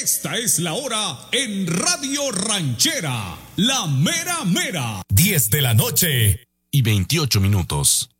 Esta es la hora en Radio Ranchera, la mera mera. 10 de la noche y 28 minutos.